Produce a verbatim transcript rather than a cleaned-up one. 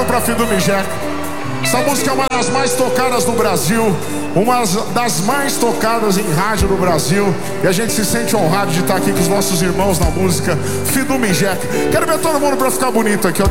pra Fidumijeca. Essa música é uma das mais tocadas no Brasil, uma das mais tocadas em rádio no Brasil, e a gente se sente honrado de estar aqui com os nossos irmãos na música Fidumijeca. Quero ver todo mundo pra ficar bonito aqui, ó.